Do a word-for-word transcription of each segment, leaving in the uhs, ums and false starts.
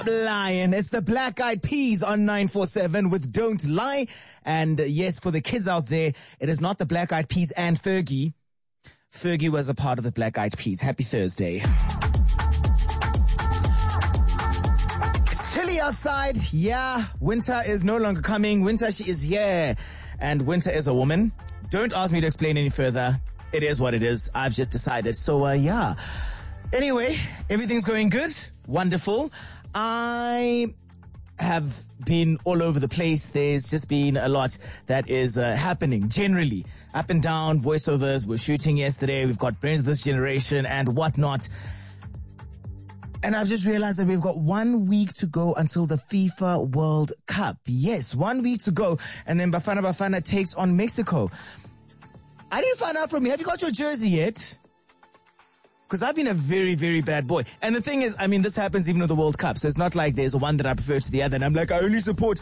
Lion. It's the Black Eyed Peas on nine four seven with Don't Lie. And uh, yes, for the kids out there, it is not the Black Eyed Peas and Fergie. Fergie was a part of the Black Eyed Peas. Happy Thursday. It's chilly outside. Yeah, winter is no longer coming. Winter, she is here. And winter is a woman. Don't ask me to explain any further. It is what it is. I've just decided. So, uh, yeah. Anyway, everything's going good. Wonderful. I have been all over the place. There's just been a lot that is uh, happening generally. Up and down, voiceovers. We're shooting yesterday. We've got Brains of This Generation and whatnot. And I've just realized that we've got one week to go until the FIFA World Cup. Yes, one week to go. And then Bafana Bafana takes on Mexico. I didn't find out from you. Have you got your jersey yet? Because I've been a very, very bad boy. And the thing is, I mean, this happens even with the World Cup. So it's not like there's one that I prefer to the other. And I'm like, I only support.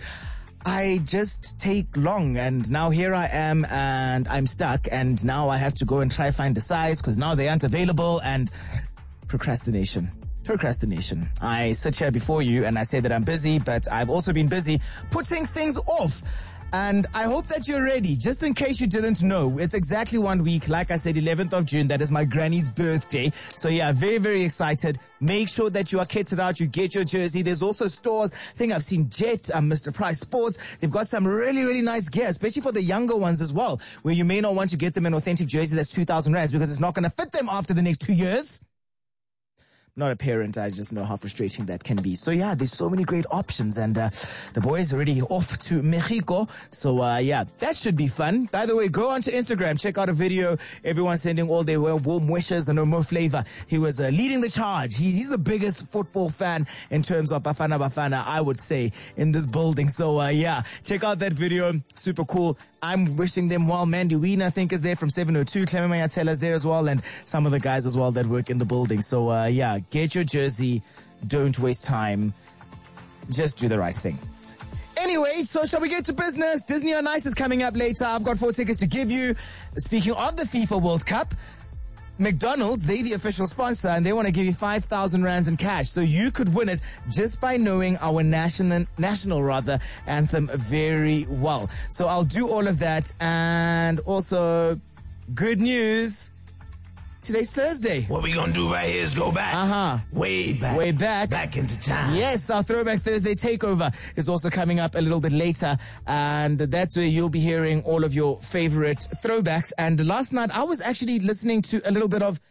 I just take long. And now here I am and I'm stuck. And now I have to go and try find the size because now they aren't available. And procrastination. Procrastination. I sit here before you and I say that I'm busy, but I've also been busy putting things off. And I hope that you're ready. Just in case you didn't know, it's exactly one week. Like I said, eleventh of June. That is my granny's birthday. So yeah, very, very excited. Make sure that you are kitted out. You get your jersey. There's also stores. I think I've seen Jet, um, Mister Price Sports. They've got some really, really nice gear, especially for the younger ones as well, where you may not want to get them an authentic jersey that's two thousand rands because it's not going to fit them after the next two years. Not a parent, I just know how frustrating that can be. So yeah, there's so many great options and uh, the boys are already off to Mexico. So uh, yeah, that should be fun. By the way, go onto Instagram, check out a video. Everyone sending all their warm wishes and Mo Flavor. He was uh, leading the charge. He, he's the biggest football fan in terms of Bafana Bafana, I would say, in this building. So uh, yeah, check out that video. Super cool. I'm wishing them well. Mandy Ween, I think, is there from seven oh two. Clement Mayatella is there as well. And some of the guys as well that work in the building. So, uh, yeah, get your jersey. Don't waste time. Just do the right thing. Anyway, so shall we get to business? Disney on Ice is coming up later. I've got four tickets to give you. Speaking of the FIFA World Cup, McDonald's, they the official sponsor, and they want to give you five thousand rands in cash. So you could win it just by knowing our national, national rather, anthem very well. So I'll do all of that. And also, good news. Today's Thursday. What we gonna do right here is go back. Uh-huh. Way back. Way back. Back into time. Yes, our Throwback Thursday takeover is also coming up a little bit later. And that's where you'll be hearing all of your favorite throwbacks. And last night, I was actually listening to a little bit of